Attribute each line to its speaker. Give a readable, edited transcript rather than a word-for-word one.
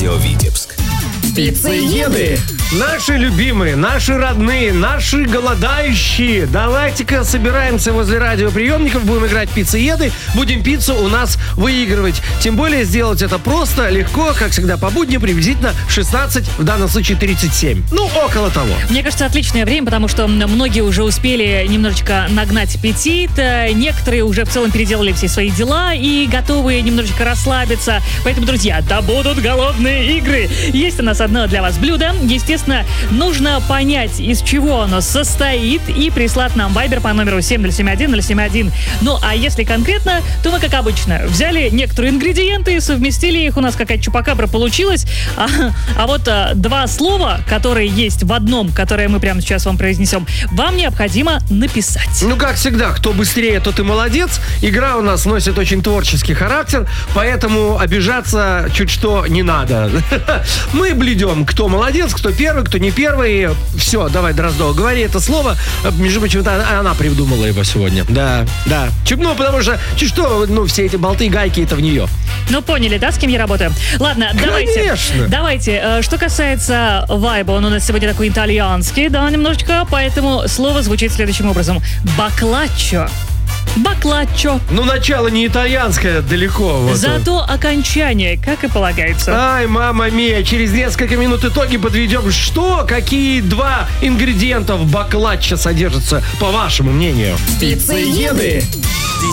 Speaker 1: радио Витебск.
Speaker 2: Пиццееды!
Speaker 3: Наши любимые, наши родные, наши голодающие. Давайте-ка собираемся возле радиоприемников, будем играть в пиццееды, будем пиццу у нас выигрывать. Тем более сделать это просто, легко, как всегда по будням, приблизительно 16, в данном случае 37. Ну, около того.
Speaker 2: Мне кажется, отличное время, потому что многие уже успели немножечко нагнать аппетит, некоторые уже в целом переделали все свои дела и готовы немножечко расслабиться. Поэтому, друзья, да будут голодные игры. Есть у нас одно для вас блюдо. Естественно, нужно понять, из чего оно состоит, и прислать нам вайбер по номеру 7071071. Ну, а если конкретно, то мы, как обычно, взяли некоторые ингредиенты и совместили их. У нас какая-то чупакабра получилась. А вот два слова, которые есть в одном, которые мы прямо сейчас вам произнесем, вам необходимо написать.
Speaker 3: Ну, как всегда, кто быстрее, тот и молодец. Игра у нас носит очень творческий характер, поэтому обижаться чуть что не надо. Мы блюдем, кто молодец, кто первый, кто не первый. Все, давай, Дроздова, говори это слово. Между прочим, она придумала его сегодня. Да. Ну, потому что, чуть что, все эти болты, гайки, это в нее.
Speaker 2: Ну, поняли, да, с кем я работаю? Ладно,
Speaker 3: Конечно.
Speaker 2: давайте. Что касается вайба, он у нас сегодня такой итальянский, да, немножечко, поэтому слово звучит следующим образом. Баклаччо. Баклаччо.
Speaker 3: Ну, начало не итальянское, далеко. Вот.
Speaker 2: Зато окончание, как и полагается.
Speaker 3: Ай, мама мия, через несколько минут итоги подведем. Что, какие два ингредиента в баклаччо содержатся, по вашему мнению?
Speaker 1: Пиццееды.